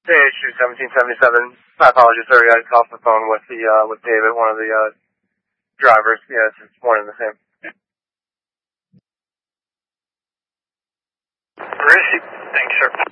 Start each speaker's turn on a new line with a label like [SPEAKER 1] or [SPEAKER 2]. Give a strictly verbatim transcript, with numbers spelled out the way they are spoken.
[SPEAKER 1] Hey, issue seventeen seventy-seven. My apologies, sir. I got off the phone with the uh, with David, one of the uh, drivers. Yeah, it's, it's one and the same.
[SPEAKER 2] Receipt. Thanks, sir.